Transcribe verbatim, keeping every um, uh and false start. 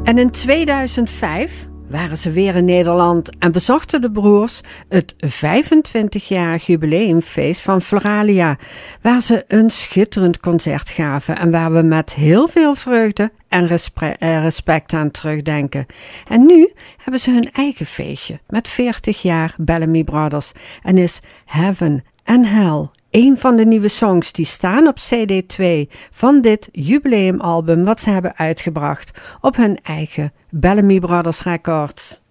En in tweeduizend vijf waren ze weer in Nederland en bezochten de broers het vijfentwintigjarig jubileumfeest van Floralia, waar ze een schitterend concert gaven en waar we met heel veel vreugde en respe- eh, respect aan terugdenken. En nu hebben ze hun eigen feestje met veertig jaar Bellamy Brothers en is Heaven and Hell een van de nieuwe songs die staan op C D twee van dit jubileumalbum wat ze hebben uitgebracht op hun eigen Bellamy Brothers Records.